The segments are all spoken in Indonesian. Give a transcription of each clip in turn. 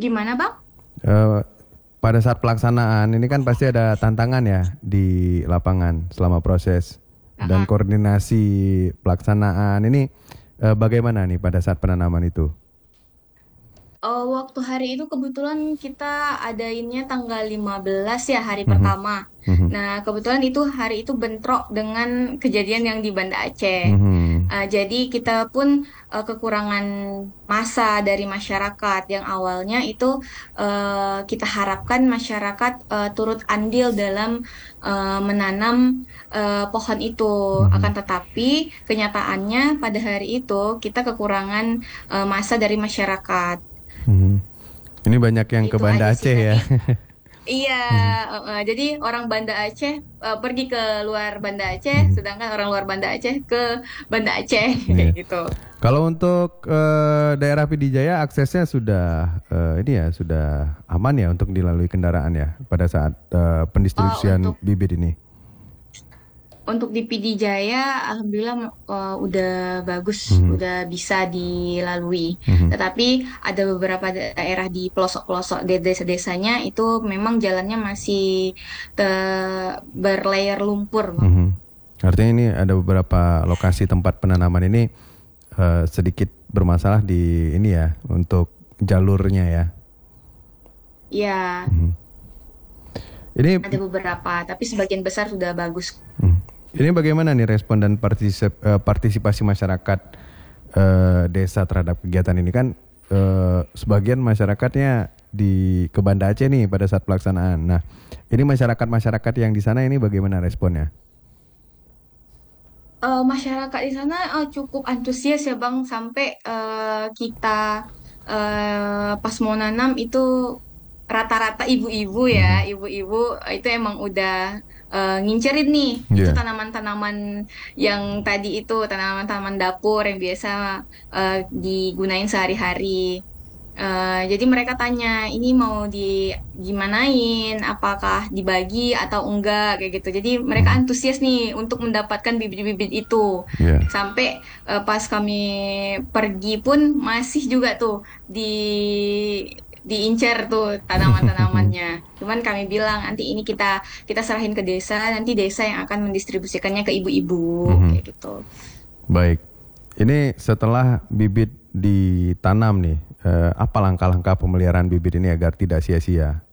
Gimana Bang? Eh, pada saat pelaksanaan ini kan pasti ada tantangan ya di lapangan selama proses dan Heeh. koordinasi pelaksanaan ini bagaimana nih pada saat penanaman itu? Waktu hari itu kebetulan kita adainnya tanggal 15 ya, hari Mhm, pertama. mhm, Nah, kebetulan itu hari itu bentrok dengan kejadian yang di Banda Aceh. mhm, Jadi kita pun kekurangan massa dari masyarakat yang awalnya itu kita harapkan masyarakat turut andil dalam menanam pohon itu. mhm, Akan tetapi kenyataannya pada hari itu kita kekurangan massa dari masyarakat. mhm. Ini banyak yang ke Itu Banda aja sih Aceh ya. tadi. Iya, Mhm, jadi orang Banda Aceh pergi ke luar Banda Aceh, mhm. sedangkan orang luar Banda Aceh ke Banda Aceh kayak Iya. gitu. Kalau untuk daerah Pidijaya aksesnya sudah ini ya sudah aman ya untuk dilalui kendaraan ya pada saat pendistribusian Untuk bibit ini. di PD Jaya, alhamdulillah udah bagus, Mhm, udah bisa dilalui. mhm, Tetapi ada beberapa daerah di pelosok-pelosok desa-desanya itu memang jalannya masih berlayar lumpur, Bang. mhm. Artinya ini ada beberapa lokasi tempat penanaman ini sedikit bermasalah di ini ya untuk jalurnya ya. Ya, Mhm. Ini ada beberapa, tapi sebagian besar sudah bagus. mhm. Ini bagaimana nih respon dan partisipasi masyarakat desa terhadap kegiatan ini kan sebagian masyarakatnya di ke Banda Aceh nih pada saat pelaksanaan. Nah, ini masyarakat-masyarakat yang di sana ini bagaimana responnya? Masyarakat di sana cukup antusias ya Bang, sampai kita pas mau nanam itu rata-rata ibu-ibu ya, Mhm. ibu-ibu itu emang udah ngincerin nih, itu Iya. tanaman-tanaman yang tadi itu tanaman-tanaman dapur yang biasa digunain sehari-hari. Jadi mereka tanya, ini mau gimanain, apakah dibagi atau enggak kayak gitu. Jadi mereka Mhm. antusias nih untuk mendapatkan bibit-bibit itu. Iya. Sampai pas kami pergi pun masih juga tuh di diincar tuh tanaman-tanamannya. Cuman kami bilang nanti ini kita kita serahin ke desa, nanti desa yang akan mendistribusikannya ke ibu-ibu Mhm. kayak gitu. Baik. Ini setelah bibit ditanam nih, apa langkah-langkah pemeliharaan bibit ini agar tidak sia-sia?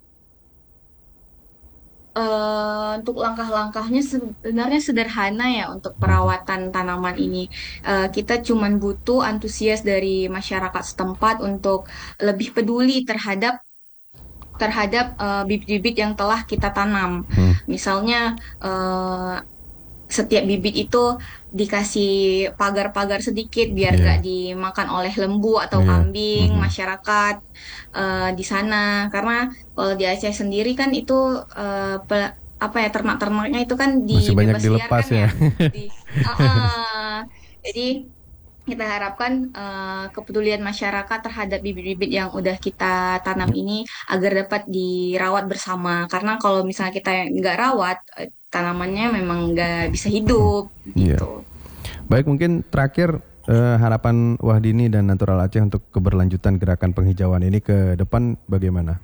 Untuk langkah-langkahnya sebenarnya sederhana ya untuk Mhm. perawatan tanaman ini. Kita cuman butuh antusias dari masyarakat setempat untuk lebih peduli terhadap terhadap bibit-bibit yang telah kita tanam. Mhm. Misalnya setiap bibit itu dikasih pagar-pagar sedikit biar nggak Iya. dimakan oleh lembu atau Iya. kambing Mhm. masyarakat di sana. Karena kalau di Aceh sendiri kan itu apa ya, ternak-ternaknya itu kan Masih banyak dibebas dilepas liarkan ya. ya. Di jadi kita harapkan kepedulian masyarakat terhadap bibit-bibit yang udah kita tanam ini agar dapat dirawat bersama. Karena kalau misalnya kita nggak rawat, tanamannya memang nggak bisa hidup Iya. gitu. Baik, mungkin terakhir harapan Wahdini dan Natural Aceh untuk keberlanjutan gerakan penghijauan ini ke depan bagaimana?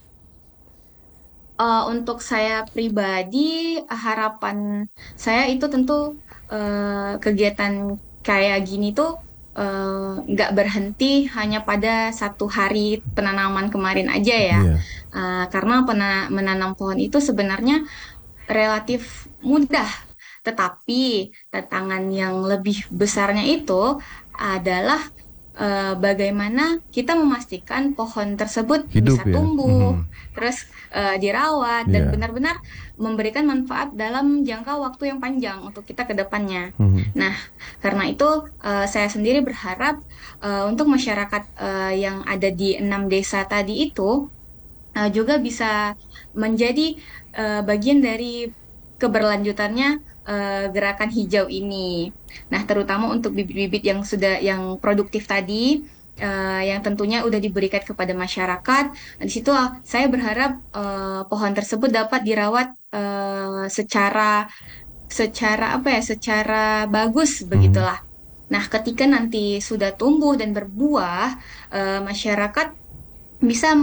Untuk saya pribadi, harapan saya itu tentu kegiatan kayak gini tuh nggak berhenti hanya pada satu hari penanaman kemarin aja ya. Iya. Karena menanam pohon itu sebenarnya relatif mudah, tetapi tantangan yang lebih besarnya itu adalah bagaimana kita memastikan pohon tersebut bisa Hidup ya. tumbuh, Mhm. terus dirawat dan Iya. benar-benar memberikan manfaat dalam jangka waktu yang panjang untuk kita ke depannya. Mhm. Nah, karena itu saya sendiri berharap untuk masyarakat yang ada di 6 desa tadi itu juga bisa menjadi bagian dari keberlanjutannya gerakan hijau ini. Nah, terutama untuk bibit-bibit yang yang produktif tadi, yang tentunya udah diberikan kepada masyarakat. Nah, di situ saya berharap pohon tersebut dapat dirawat secara secara apa ya, secara bagus Mhm. begitulah. Nah, ketika nanti sudah tumbuh dan berbuah, masyarakat bisa